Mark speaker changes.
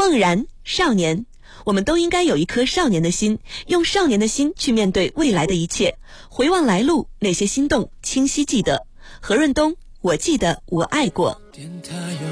Speaker 1: 梦然，少年，我们都应该有一颗少年的心，用少年的心去面对未来的一切。回望来路，那些心动清晰记得。何润东，我记得我爱过。